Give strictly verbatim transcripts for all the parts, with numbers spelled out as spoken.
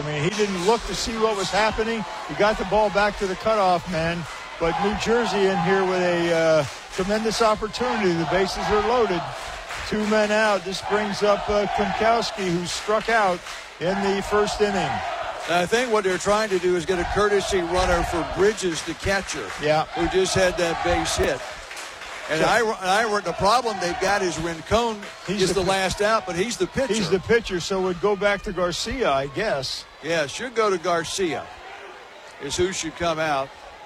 I mean, he didn't look to see what was happening. He got the ball back to the cutoff man. But New Jersey in here with a uh, tremendous opportunity. The bases are loaded. Two men out. This brings up uh, Klimkowski, who struck out in the first inning. I think what they're trying to do is get a courtesy runner for Bridges, the catcher, yeah. who just had that base hit. And I, I, the problem they've got is Rincon he's is the, the last out, but he's the pitcher. He's the pitcher, so it would go back to Garcia, I guess. Yeah, it should go to Garcia is who should come out.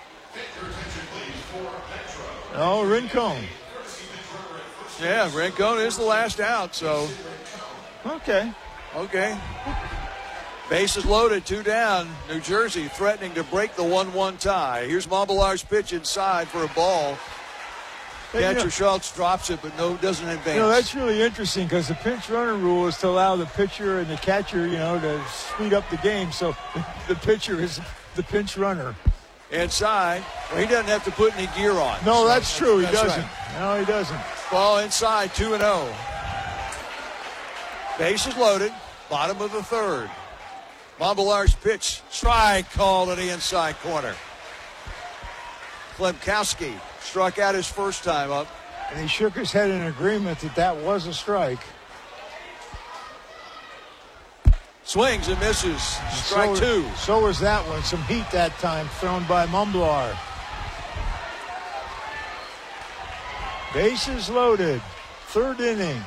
Oh, Rincon. Yeah, Rincon is the last out, so. Okay. Okay. Bases loaded, two down. New Jersey threatening to break the one one tie. Here's Montbelar's pitch inside for a ball. But, Catcher you know, Schultz drops it, but no, doesn't advance. You know, that's really interesting because the pinch runner rule is to allow the pitcher and the catcher, you know, to speed up the game. So the pitcher is the pinch runner. Inside. Well, he doesn't have to put any gear on. No, so that's true. He that's doesn't. Right. No, he doesn't. Ball inside, two and oh. Bases loaded, bottom of the third. Montbelar's pitch, strike called to the inside corner. Klimkowski struck out his first time up. And he shook his head in agreement that that was a strike. Swings and misses. Strike so, two. So was that one. Some heat that time thrown by Montbelar. Bases loaded. Third inning.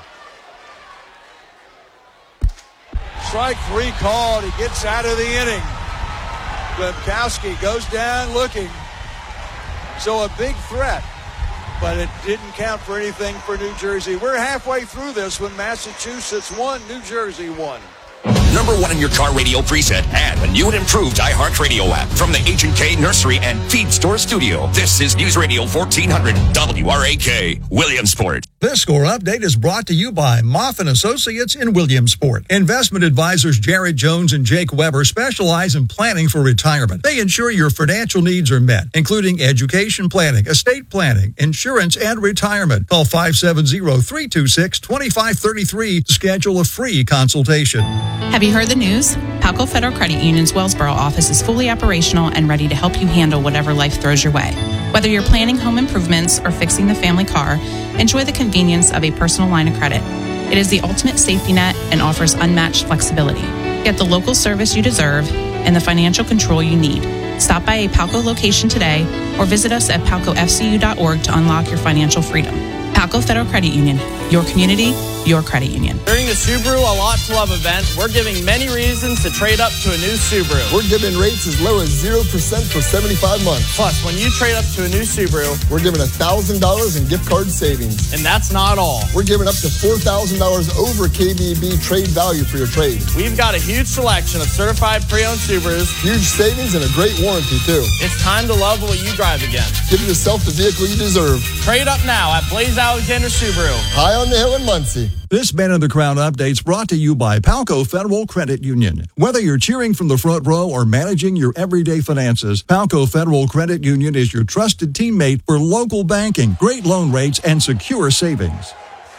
Strike three called. He gets out of the inning. Klimkowski goes down looking. So a big threat. But it didn't count for anything for New Jersey. We're halfway through this when Massachusetts won, New Jersey won. Number one in your car radio preset and a new and improved iHeartRadio app from the H and K Nursery and Feed Store Studio. This is News Radio fourteen hundred W R A K, Williamsport. This score update is brought to you by Moff and Associates in Williamsport. Investment advisors Jared Jones and Jake Weber specialize in planning for retirement. They ensure your financial needs are met, including education planning, estate planning, insurance, and retirement. Call five seven zero, three two six, two five three three to schedule a free consultation. Have you heard the news? Palco Federal Credit Union's Wellsboro office is fully operational and ready to help you handle whatever life throws your way. Whether you're planning home improvements or fixing the family car, enjoy the convenience of a personal line of credit. It is the ultimate safety net and offers unmatched flexibility. Get the local service you deserve and the financial control you need. Stop by a Palco location today or visit us at palco f c u dot org to unlock your financial freedom. Palco Federal Credit Union, your community, your credit union. During the Subaru A Lot to Love event, we're giving many reasons to trade up to a new Subaru. We're giving rates as low as zero percent for seventy-five months. Plus, when you trade up to a new Subaru, we're giving one thousand dollars in gift card savings. And that's not all. We're giving up to four thousand dollars over K B B trade value for your trade. We've got a huge selection of certified pre-owned Subarus. Huge savings and a great warranty, too. It's time to love what you drive again. Give yourself the vehicle you deserve. Trade up now at Blaze Alexander Subaru. High on the hill in Muncie. This Man of the Crown update's brought to you by Palco Federal Credit Union. Whether you're cheering from the front row or managing your everyday finances, Palco Federal Credit Union is your trusted teammate for local banking, great loan rates, and secure savings.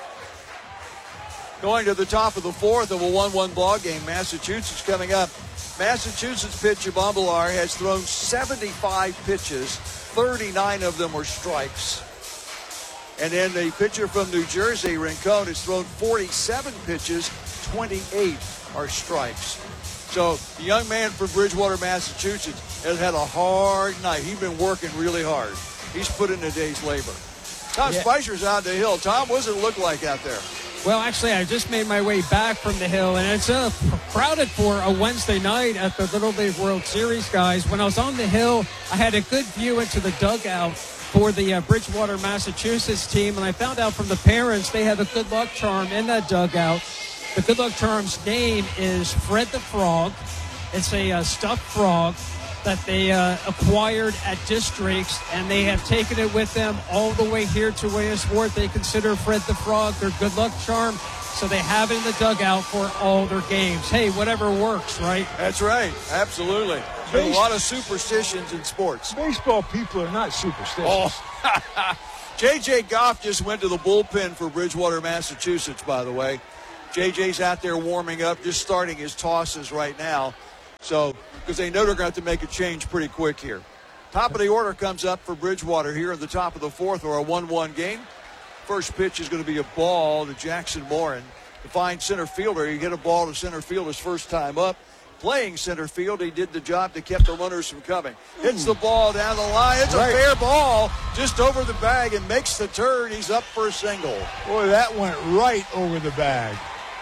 Going to the top of the fourth of a one one ball game, Massachusetts coming up. Massachusetts pitcher Montbelar has thrown seventy-five pitches, thirty-nine of them were strikes. And then the pitcher from New Jersey, Rincon, has thrown forty-seven pitches, twenty-eight are strikes. So the young man from Bridgewater, Massachusetts, has had a hard night. He's been working really hard. He's put in a day's labor. Tom yeah. Spicer's out the hill. Tom, what does it look like out there? Well, actually, I just made my way back from the hill, and it's uh, crowded for a Wednesday night at the Little League World Series, guys. When I was on the hill, I had a good view into the dugout for the uh, Bridgewater, Massachusetts team, and I found out from the parents they have a good luck charm in that dugout. The good luck charm's name is Fred the Frog. It's a uh, stuffed frog that they uh, acquired at Districts, and they have taken it with them all the way here to Williamsport. They consider Fred the Frog their good luck charm, so they have it in the dugout for all their games. Hey, whatever works, right? That's right. Absolutely. There's a lot of superstitions in sports. Baseball people are not superstitious. Oh. J J. Goff just went to the bullpen for Bridgewater, Massachusetts, by the way. J J's out there warming up, just starting his tosses right now. So, because they know they're going to have to make a change pretty quick here. Top of the order comes up for Bridgewater here in the top of the fourth, or a one one game. First pitch is going to be a ball to Jackson Morin. To find center fielder, he hit a ball to center field his first time up. Playing center field, he did the job that kept the runners from coming. Hits the ball down the line. It's Right. a fair ball just over the bag and makes the turn. He's up for a single. Boy, that went right over the bag.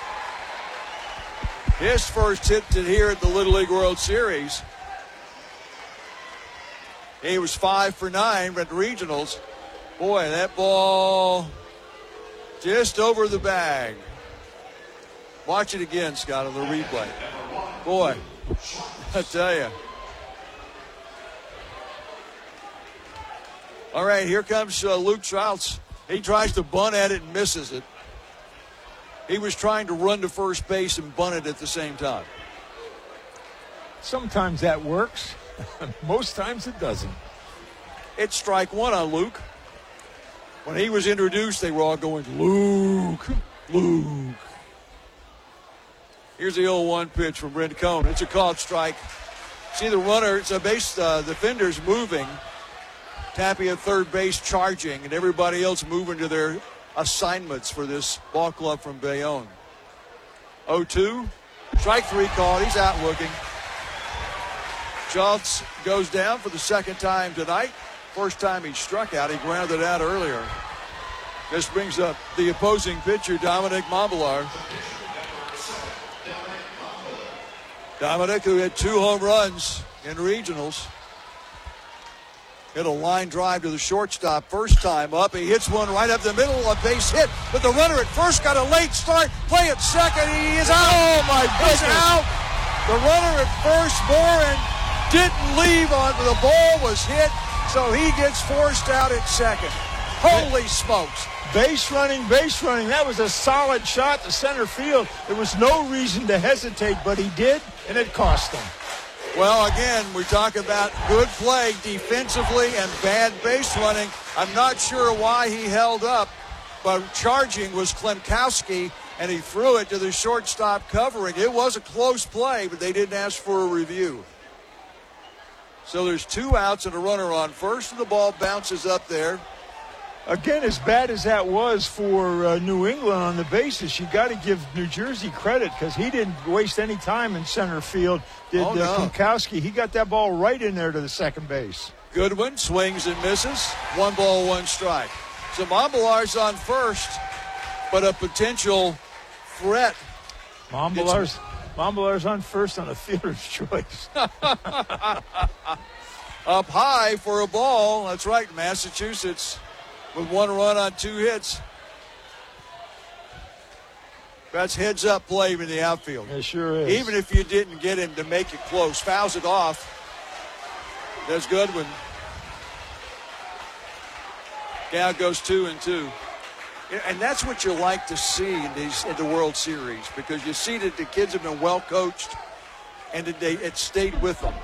His first hit to here at the Little League World Series. He was five for nine at the regionals. Boy, that ball just over the bag. Watch it again, Scott, on the replay. Boy, I tell you. All right, here comes uh, Luke Troutz. He tries to bunt at it and misses it. He was trying to run to first base and bunt it at the same time. Sometimes that works. Most times it doesn't. It's strike one on Luke. When he was introduced, they were all going, Luke, Luke. Here's the oh one pitch from Rincon. It's a called strike. See the runner, it's a base, uh, defender's moving. Tappy at third base charging, and everybody else moving to their assignments for this ball club from Bayonne. oh two, strike three called. He's out looking. Schultz goes down for the second time tonight. First time he struck out, he grounded out earlier. This brings up the opposing pitcher, Dominic Montbellar. Dominic, who had two home runs in regionals, hit a line drive to the shortstop first time up. He hits one right up the middle, a base hit, but the runner at first got a late start. Play at second, he is out. Oh, my He's goodness. out. The runner at first, Morin, didn't leave on the ball was hit, so he gets forced out at second. Holy smokes. Base running, base running. That was a solid shot to center field. There was no reason to hesitate, but he did, and it cost him. Well, again, we talk about good play defensively and bad base running. I'm not sure why he held up, but charging was Klimkowski, and he threw it to the shortstop covering. It was a close play, but they didn't ask for a review. So there's two outs and a runner on first, and the ball bounces up there. Again, as bad as that was for uh, New England on the bases, you got to give New Jersey credit because he didn't waste any time in center field. Did Oh, no. uh, Klimkowski? He got that ball right in there to the second base. Goodwin swings and misses. One ball, one strike. So Montbellar's on first, but a potential threat. Montbellar's, Montbellar's on first on a fielder's choice. Up high for a ball. That's right, Massachusetts with one run on two hits. That's heads up play in the outfield. It sure is. Even if you didn't get him to make it close, fouls it off. There's Goodwin. Count goes two and two. And that's what you like to see in these in the World Series, because you see that the kids have been well coached and that they it stayed with them.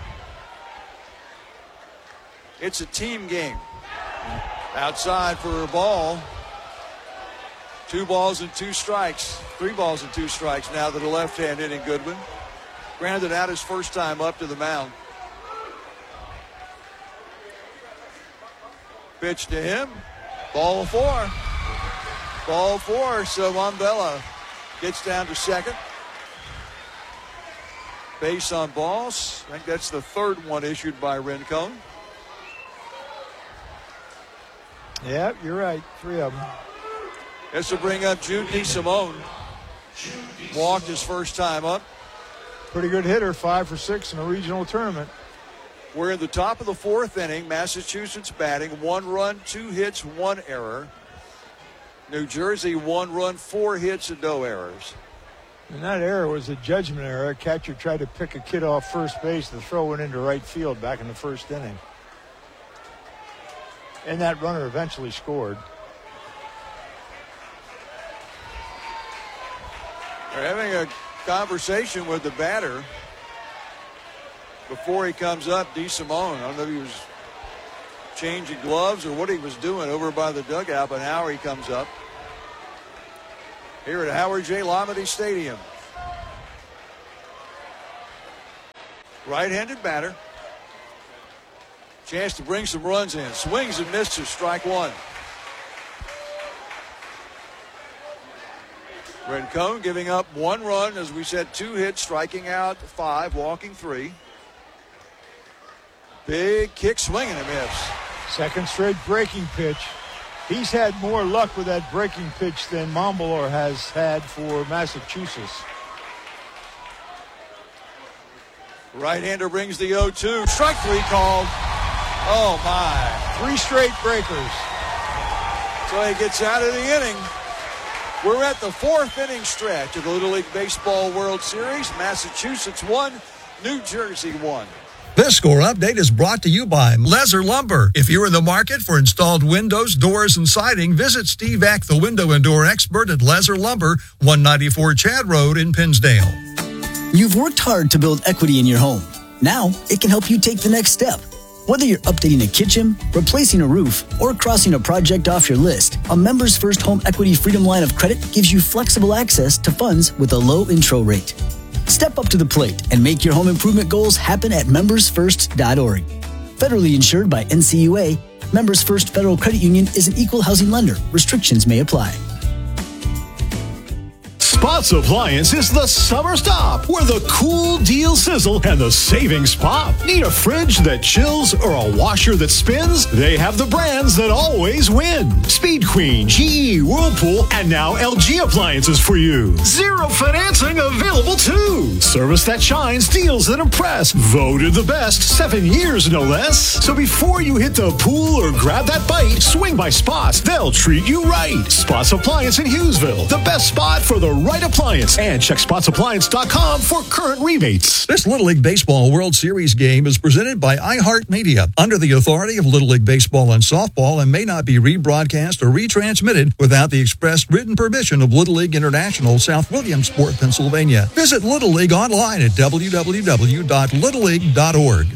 It's a team game. Outside for a ball. Two balls and two strikes. Three balls and two strikes now to the left-hand hitting Goodwin. Grounded out his first time up to the mound. Pitch to him. Ball four. Ball four. So Montbellar gets down to second. Base on balls. I think that's the third one issued by Rincon. Yeah, you're right. Three of them. This will bring up Jude DeSimone. Walked his first time up. Pretty good hitter, five for six in a regional tournament. We're in the top of the fourth inning. Massachusetts batting. One run, two hits, one error. New Jersey, one run, four hits, and no errors. And that error was a judgment error. Catcher tried to pick a kid off first base to throw it into right field back in the first inning. And that runner eventually scored. They're having a conversation with the batter before he comes up, DeSimone. I don't know if he was changing gloves or what he was doing over by the dugout, but now he comes up here at Howard J. Lamade Stadium. Right-handed batter. Chance to bring some runs in. Swings and misses. Strike one. Rincon giving up one run, as we said, two hits, striking out five, walking three. Big kick, swing and a miss. Second straight breaking pitch. He's had more luck with that breaking pitch than Mombilar has had for Massachusetts. Right-hander brings the oh two. Strike three called. Oh, my. Three straight breakers. So he gets out of the inning. We're at the fourth inning stretch of the Little League Baseball World Series. Massachusetts won, New Jersey won. This score update is brought to you by Lezer Lumber. If you're in the market for installed windows, doors, and siding, visit Steve Eck, the window and door expert at Lezer Lumber, one ninety-four Chad Road in Pinsdale. You've worked hard to build equity in your home. Now, it can help you take the next step. Whether you're updating a kitchen, replacing a roof, or crossing a project off your list, a Members First Home Equity Freedom line of credit gives you flexible access to funds with a low intro rate. Step up to the plate and make your home improvement goals happen at members first dot org. Federally insured by N C U A, Members First Federal Credit Union is an equal housing lender. Restrictions may apply. Spots Appliance is the summer stop where the cool deals sizzle and the savings pop. Need a fridge that chills or a washer that spins? They have the brands that always win. Speed Queen, G E, Whirlpool, and now L G Appliances for you. Zero financing available too. Service that shines, deals that impress. Voted the best, seven years no less. So before you hit the pool or grab that bite, swing by Spots. They'll treat you right. Spots Appliance in Hughesville, the best spot for the right appliance. And check spots appliance dot com for current rebates. This Little League Baseball World Series game is presented by iHeartMedia, under the authority of Little League Baseball and Softball, and may not be rebroadcast or retransmitted without the express written permission of Little League International, South Williamsport, Pennsylvania. Visit Little League online at w w w dot little league dot org.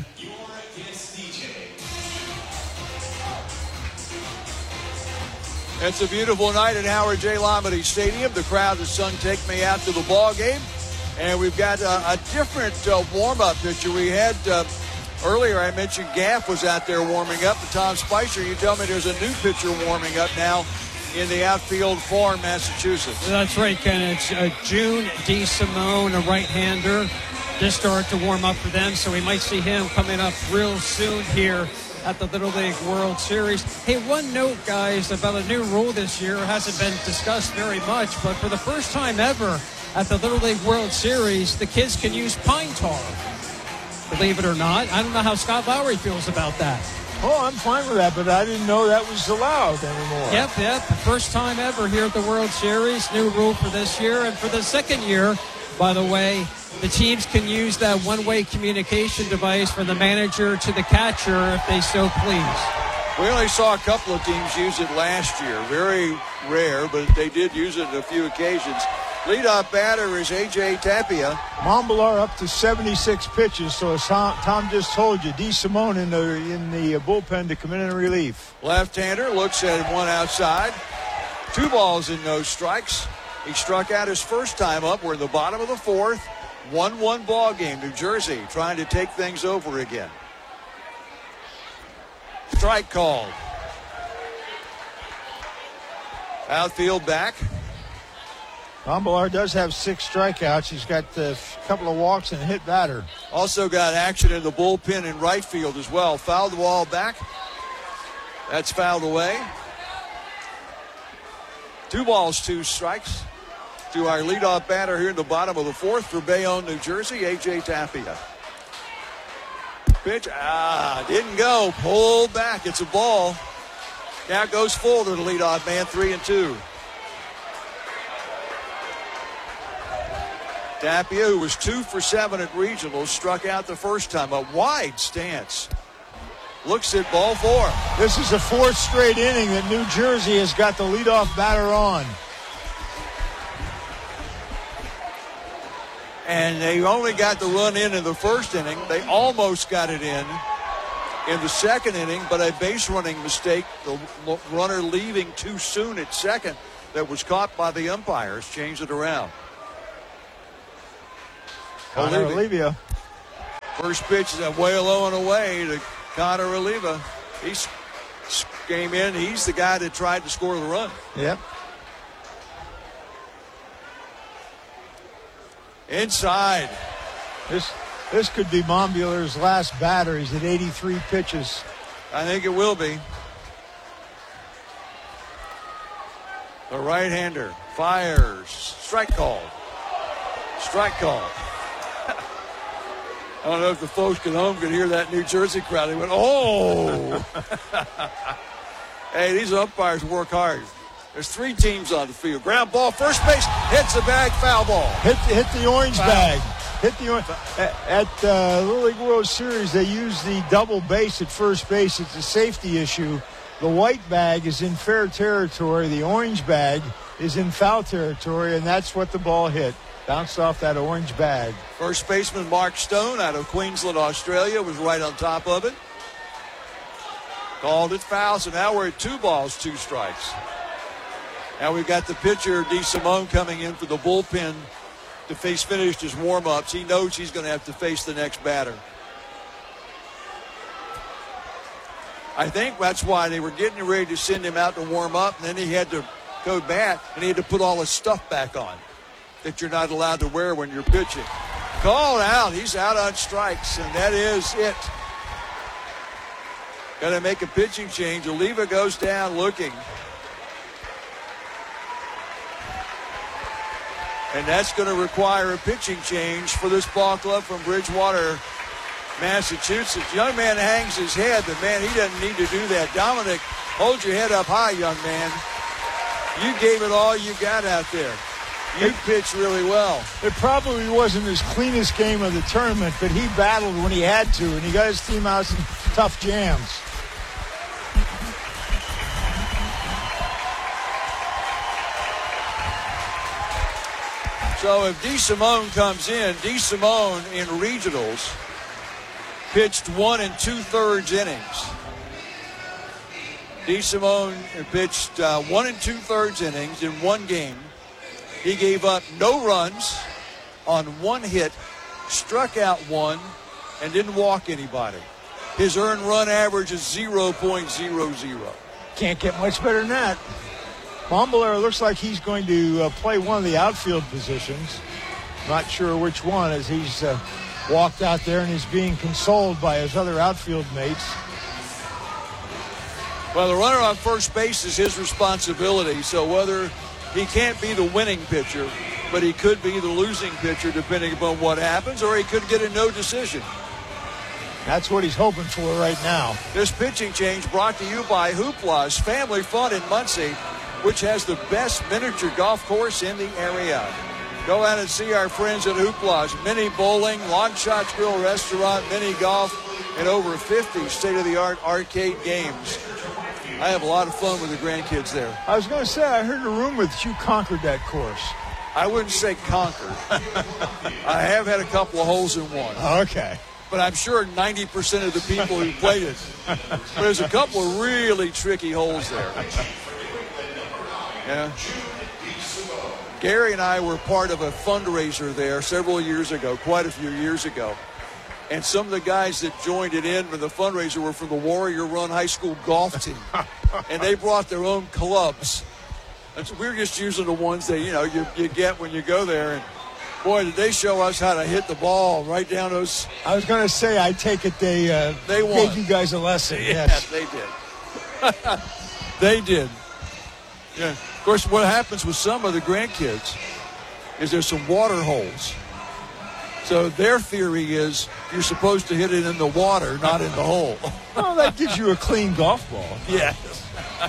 It's a beautiful night at Howard J. Lombardi Stadium. The crowd has sung "Take Me Out to the Ball Game," and we've got uh, a different uh, warm-up picture. We had uh, earlier, I mentioned Gaff was out there warming up. But Tom Spicer, you tell me there's a new pitcher warming up now in the outfield for Massachusetts. That's right, Ken. It's uh, June DeSimone, a right-hander, just started to warm up for them, so we might see him coming up real soon here at the Little League World Series. Hey, one note, guys, about a new rule this year. It hasn't been discussed very much, but for the first time ever at the Little League World Series, the kids can use pine tar. Believe it or not. I don't know how Scott Lowry feels about that. Oh, I'm fine with that, but I didn't know that was allowed anymore. Yep, yep. The first time ever here at the World Series. New rule for this year. And for the second year, by the way, the teams can use that one-way communication device from the manager to the catcher if they so please. We only saw a couple of teams use it last year. Very rare, but they did use it on a few occasions. Leadoff batter is A J Tapia. Mombilar up to seventy-six pitches, so as Tom, Tom just told you, DeSimone in the, in the bullpen to come in and relief. Left-hander looks at one outside. Two balls and no strikes. He struck out his first time up. We're in the bottom of the fourth. one one ball game. New Jersey trying to take things over again. Strike called. Outfield back. Mombilar does have six strikeouts. He's got a couple of walks and a hit batter. Also got action in the bullpen in right field as well. Fouled the ball back. That's fouled away. Two balls, two strikes to our leadoff batter here in the bottom of the fourth for Bayonne, New Jersey, A J Tapia. Pitch, ah, didn't go. Pulled back. It's a ball. Now goes full to the leadoff man, three and two. Tapia, who was two for seven at regionals, struck out the first time. A wide stance. Looks at ball four. This is the fourth straight inning that New Jersey has got the leadoff batter on. And they only got the run in in the first inning. They almost got it in in the second inning, but a base running mistake, the runner leaving too soon at second, that was caught by the umpires, changed it around. Olivia. First pitch is way low and away to Connor Oliva. He came in. He's the guy that tried to score the run. Yep. Inside. This this could be Montbular's last batter. He's at eighty-three pitches. I think it will be. The right-hander fires. Strike call. Strike call. I don't know if the folks at home could hear that New Jersey crowd. They went, oh! Hey, these umpires work hard. There's three teams on the field. Ground ball, first base, hits the bag, foul ball. Hit, hit the orange Foul. bag. Hit the orange. At uh, Little League World Series, they use the double base at first base. It's a safety issue. The white bag is in fair territory. The orange bag is in foul territory, and that's what the ball hit. Bounced off that orange bag. First baseman Mark Stone out of Queensland, Australia, was right on top of it. Called it foul, so now we're at two balls, two strikes. Now we've got the pitcher, DeSimone, coming in for the bullpen to face finished his warm-ups. He knows he's going to have to face the next batter. I think that's why they were getting ready to send him out to warm up, and then he had to go back, and he had to put all his stuff back on that you're not allowed to wear when you're pitching. Called out. He's out on strikes, and that is it. Got to make a pitching change. Oliva goes down looking. And that's going to require a pitching change for this ball club from Bridgewater, Massachusetts. Young man hangs his head, but, man, he doesn't need to do that. Dominic, hold your head up high, young man. You gave it all you got out there. You pitched really well. It probably wasn't his cleanest game of the tournament, but he battled when he had to, and he got his team out some tough jams. So if DeSimone comes in, DeSimone in regionals pitched one and two-thirds innings. DeSimone pitched uh, one and two-thirds innings in one game. He gave up no runs on one hit, struck out one, and didn't walk anybody. His earned run average is zero point zero zero. Can't get much better than that. Montbulair looks like he's going to uh, play one of the outfield positions. Not sure which one, as he's uh, walked out there and is being consoled by his other outfield mates. Well, the runner on first base is his responsibility, so whether he can't be the winning pitcher, but he could be the losing pitcher depending upon what happens, or he could get a no decision. That's what he's hoping for right now. This pitching change brought to you by Hoopla's Family Fun in Muncie, which has the best miniature golf course in the area. Go out and see our friends at Hoopla's. Mini bowling, Long Shots Grill Restaurant, mini golf, and over fifty state-of-the-art arcade games. I have a lot of fun with the grandkids there. I was going to say, I heard a rumor that you conquered that course. I wouldn't say conquered. I have had a couple of holes in one. Okay. But I'm sure ninety percent of the people who played it. But there's a couple of really tricky holes there. Yeah. Gary and I were part of a fundraiser there several years ago, quite a few years ago. And some of the guys that joined it in for the fundraiser were from the Warrior Run High School golf team. And they brought their own clubs. And so we were just using the ones that, you know, you, you get when you go there. And boy, did they show us how to hit the ball right down those. I was going to say, I take it they, uh, they won. gave you guys a lesson. Yeah, yes, they did. They did. Yeah. Of course, what happens with some of the grandkids is there's some water holes. So their theory is you're supposed to hit it in the water, not in the hole. Well, that gives you a clean golf ball. Yes.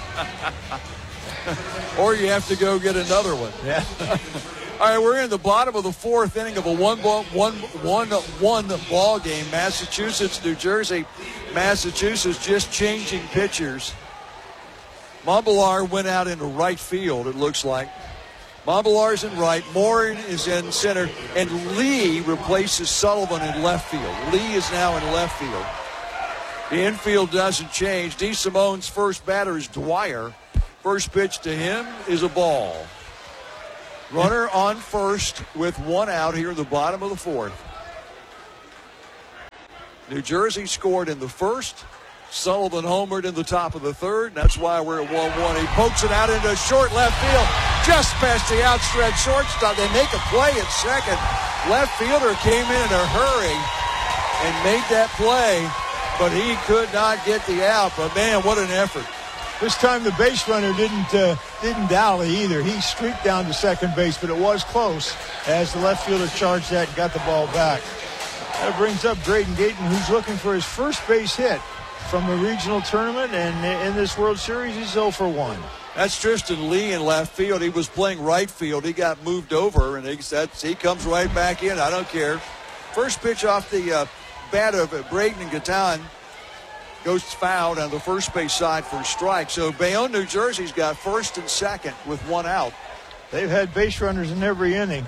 Or you have to go get another one. Yeah. All right, we're in the bottom of the fourth inning of a one ball, one, one, one ball game. Massachusetts, New Jersey. Massachusetts just changing pitchers. Montbulair went out into right field, it looks like. Montbulair's in right, Morin is in center, and Lee replaces Sullivan in left field. Lee is now in left field. The infield doesn't change. DeSimone's first batter is Dwyer. First pitch to him is a ball. Runner on first with one out here in the bottom of the fourth. New Jersey scored in the first. Sullivan homered in the top of the third. And that's why we're at one one. He pokes it out into short left field, just past the outstretched shortstop. They make a play at second. Left fielder came in in a hurry and made that play, but he could not get the out. But, man, what an effort. This time the base runner didn't uh, didn't dally either. He streaked down to second base, but it was close as the left fielder charged that and got the ball back. That brings up Braden Gayton, who's looking for his first base hit from the regional tournament, and in this World Series, he's oh for one. That's Tristan Lee in left field. He was playing right field. He got moved over, and he, that's, he comes right back in. I don't care. First pitch off the uh, bat of Braden Gayton goes fouled on the first base side for a strike. So Bayonne, New Jersey's got first and second with one out. They've had base runners in every inning.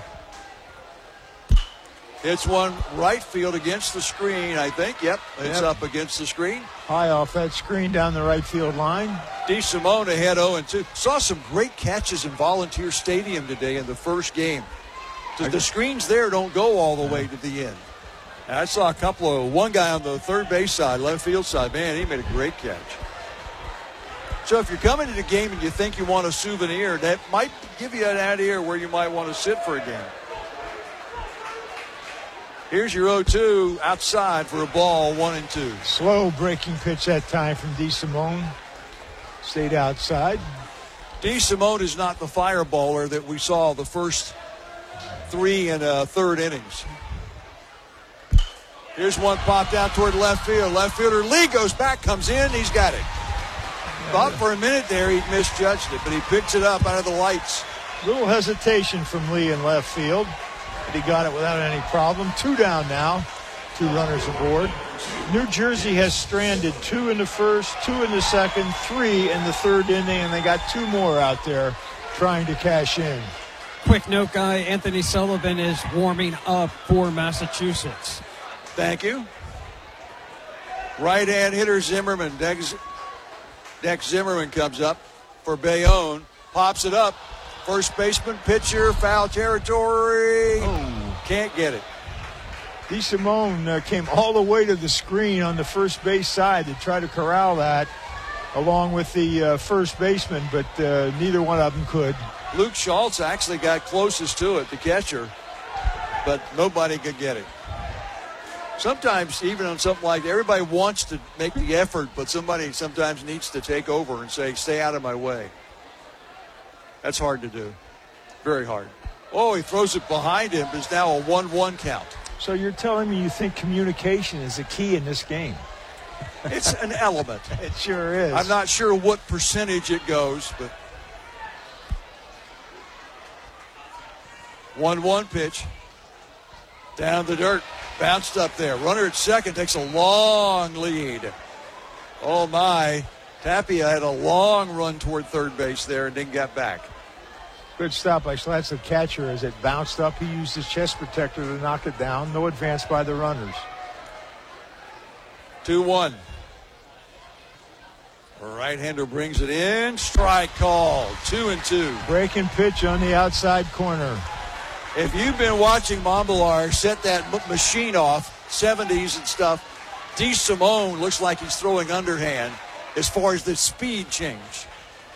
It's one right field against the screen, I think. Yep, it's yep. up against the screen. High off that screen down the right field line. DeSimone ahead oh and two. Saw some great catches in Volunteer Stadium today in the first game. The, the screens there don't go all the way to the end. And I saw a couple of, one guy on the third base side, left field side. Man, he made a great catch. So if you're coming to the game and you think you want a souvenir, that might give you an idea where you might want to sit for a game. Here's your oh two outside for a ball, one and two. Slow breaking pitch that time from DeSimone. Stayed outside. DeSimone is not the fireballer that we saw the first three and uh, third innings. Here's one popped out toward left field. Left fielder Lee goes back, comes in, he's got it. Yeah. Thought for a minute there he'd misjudged it, but he picks it up out of the lights. Little hesitation from Lee in left field, but he got it without any problem. Two down now, two runners aboard. New Jersey has stranded two in the first, two in the second, three in the third inning, and they got two more out there trying to cash in. Quick note, guy, Anthony Sullivan is warming up for Massachusetts. Thank you. Right-hand hitter Zimmerman. Dex, Dex Zimmerman comes up for Bayonne. Pops it up. First baseman, pitcher, foul territory. Oh. Can't get it. DeSimone uh, came all the way to the screen on the first base side to try to corral that along with the uh, first baseman, but uh, neither one of them could. Luke Schultz actually got closest to it, the catcher, but nobody could get it. Sometimes, even on something like that, everybody wants to make the effort, but somebody sometimes needs to take over and say, stay out of my way. That's hard to do. Very hard. Oh, he throws it behind him. It's now a one one count. So you're telling me you think communication is the key in this game? It's an element. It sure is. I'm not sure what percentage it goes, but one one pitch. Down the dirt. Bounced up there. Runner at second takes a long lead. Oh, my. Tapia had a long run toward third base there and didn't get back. Good stop by Schlats, the catcher. As it bounced up, he used his chest protector to knock it down. No advance by the runners. two one. Right-hander brings it in. Strike call. Two and two. Breaking pitch on the outside corner. If you've been watching Mombilar set that machine off, seventies and stuff, DeSimone looks like he's throwing underhand as far as the speed change.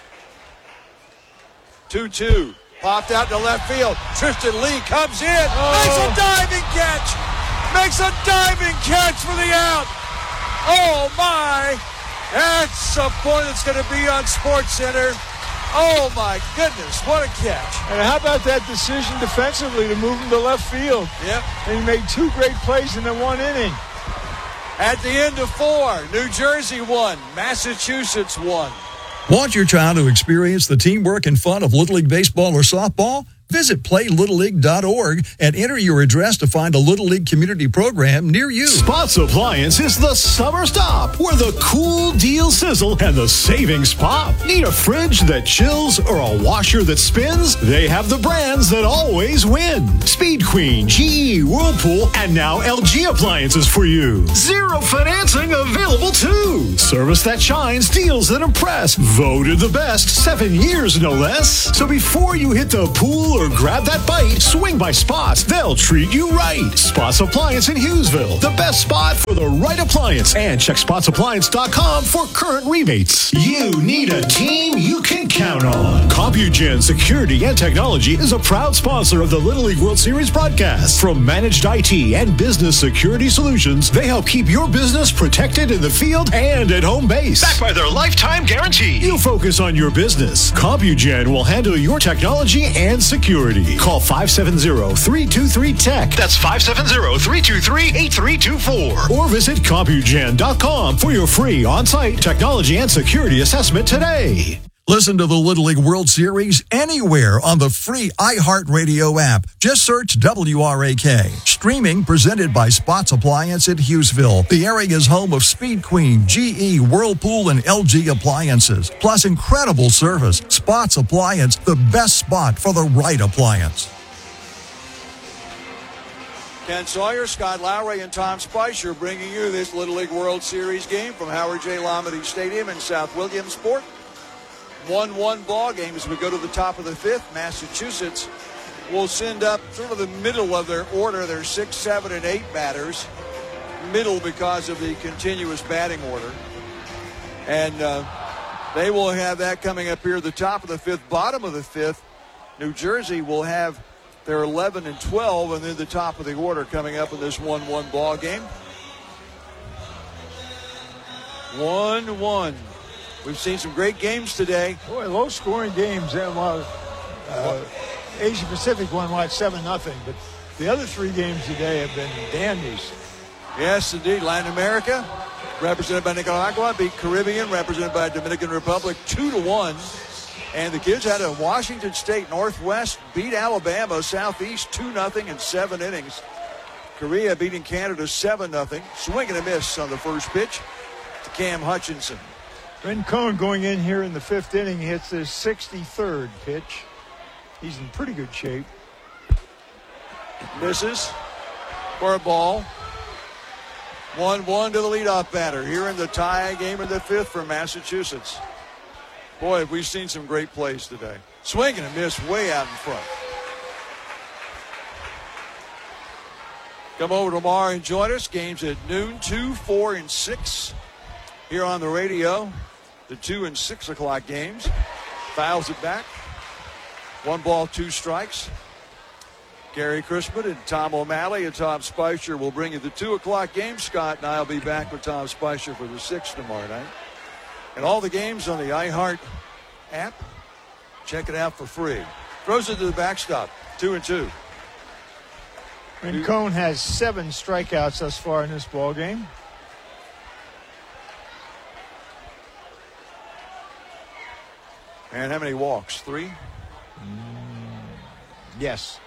two two. Popped out to left field. Tristan Lee comes in. Oh. Makes a diving catch. Makes a diving catch for the out. Oh, my. That's a point that's going to be on SportsCenter. Oh, my goodness, what a catch. And how about that decision defensively to move him to left field? Yep. And he made two great plays in the one inning. At the end of four, New Jersey won, Massachusetts won. Want your child to experience the teamwork and fun of Little League baseball or softball? Visit play little league dot org and enter your address to find a Little League community program near you. Spots Appliance is the summer stop where the cool deals sizzle and the savings pop. Need a fridge that chills or a washer that spins? They have the brands that always win. Speed Queen, G E, Whirlpool, and now L G appliances for you. Zero financing available too. Service that shines, deals that impress. Voted the best seven years no less. So before you hit the pool or grab that bite, swing by Spots. They'll treat you right. Spots Appliance in Hughesville, the best spot for the right appliance. And check spots appliance dot com for current rebates. You need a team you can count on. CompuGen Security and Technology is a proud sponsor of the Little League World Series broadcast. From managed I T and business security solutions, they help keep your business protected in the field and at home base. Backed by their lifetime guarantee. You focus on your business. CompuGen will handle your technology and security. Call five seven zero, three two three, T E C. That's five seven zero, three two three, eight three two four. Or visit CompuGen dot com for your free on-site technology and security assessment today. Listen to the Little League World Series anywhere on the free iHeartRadio app. Just search W R A K. Streaming presented by Spots Appliance in Hughesville, the area's home of Speed Queen, G E, Whirlpool, and L G appliances. Plus incredible service. Spots Appliance, the best spot for the right appliance. Ken Sawyer, Scott Lowry, and Tom Spicer bringing you this Little League World Series game from Howard J. Lomedy Stadium in South Williamsport. one one ball game as we go to the top of the fifth. Massachusetts will send up sort of the middle of their order, their six, seven, and eight batters. Middle because of the continuous batting order. And uh, they will have that coming up here at the top of the fifth, bottom of the fifth. New Jersey will have their eleven and twelve, and then the top of the order coming up in this one one ball game. one one. We've seen some great games today. Boy, low-scoring games. Uh, uh, Asia Pacific won, what, seven nothing. But the other three games today have been dandies. Yes, indeed. Latin America, represented by Nicaragua, beat Caribbean, represented by Dominican Republic, two to one. And the kids out of Washington State, Northwest, beat Alabama, Southeast, two nothing in seven innings. Korea beating Canada seven nothing. Swing and a miss on the first pitch to Cam Hutchinson. Rincon going in here in the fifth inning hits his sixty-third pitch. He's in pretty good shape. Misses for a ball. one one to the leadoff batter here in the tie game of the fifth for Massachusetts. Boy, have we seen some great plays today. Swing and a miss way out in front. Come over tomorrow and join us. Games at noon, two, four, and six. Here on the radio, the two and six o'clock games. Fouls it back. One ball, two strikes. Gary Crispin and Tom O'Malley and Tom Spicer will bring you the two o'clock game. Scott and I will be back with Tom Spicer for the six tomorrow night. And all the games on the iHeart app. Check it out for free. Throws it to the backstop. Two and two. Rincon has seven strikeouts thus far in this ball game. And how many walks? Three? Mm, yes.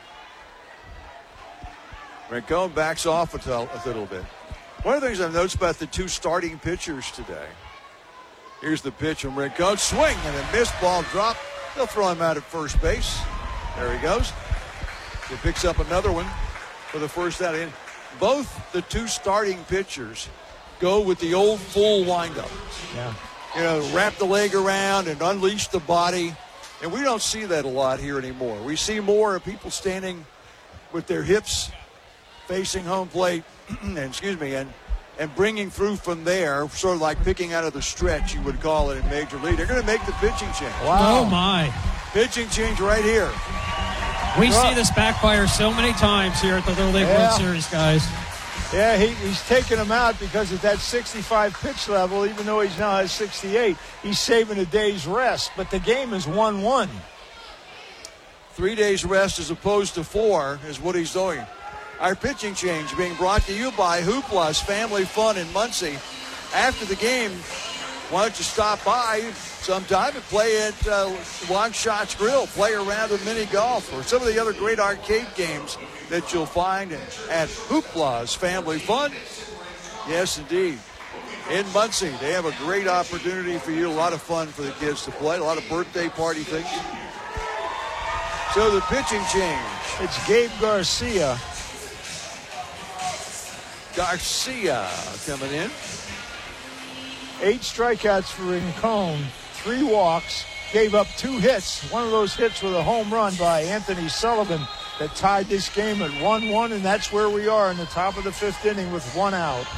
Rincon backs off a, t- a little bit. One of the things I've noticed about the two starting pitchers today. Here's the pitch from Rincon. Swing and a missed ball drop. They'll throw him out at first base. There he goes. He picks up another one for the first out. In. Both the two starting pitchers go with the old full windup. Yeah. You know, wrap the leg around and unleash the body. And we don't see that a lot here anymore. We see more of people standing with their hips facing home plate, and excuse me, and, and bringing through from there, sort of like picking out of the stretch, you would call it in Major League. They're going to make the pitching change. Wow. Oh, my. Pitching change right here. We Bro. see this backfire so many times here at the Little League yeah. World Series, guys. Yeah, he, he's taking him out because at that sixty-five pitch level, even though he's now at sixty-eight, he's saving a day's rest. But the game is one one. Three days rest as opposed to four is what he's doing. Our pitching change being brought to you by Hoopla's Family Fun in Muncie. After the game, why don't you stop by sometime and play at uh, Long Shots Grill, play around with mini golf or some of the other great arcade games that you'll find at Hoopla's Family Fun. Yes, indeed. In Muncie, they have a great opportunity for you, a lot of fun for the kids to play, a lot of birthday party things. So the pitching change. It's Gabe Garcia. Garcia coming in. Eight strikeouts for Rincon, three walks, gave up two hits. One of those hits was a home run by Anthony Sullivan that tied this game at one one, and that's where we are in the top of the fifth inning with one out.